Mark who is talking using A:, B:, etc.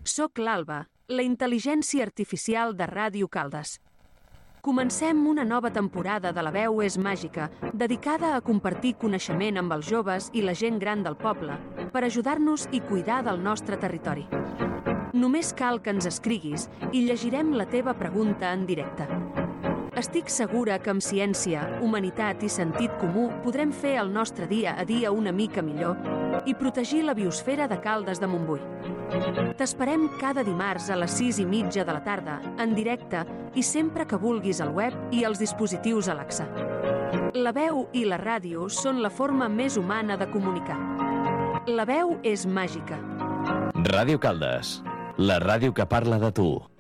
A: Soc l'Alba, la intel·ligència artificial de Ràdio Caldes. Comencem una nova temporada de La veu és màgica, dedicada a compartir coneixement amb els joves i la gent gran del poble, per ajudar-nos i cuidar del nostre territori. Només cal que ens escriguis i llegirem la teva pregunta en directe. Estic segura que amb ciència, humanitat i sentit comú podrem fer el nostre dia a dia una mica millor i protegir la biosfera de Caldes de Montbui. T'esperem cada dimarts a les 6:30 de la tarda, en directe i sempre que vulguis al web i als dispositius Alexa. La veu i la ràdio són la forma més humana de comunicar. La veu és màgica.
B: Ràdio Caldes, la ràdio que parla de tu.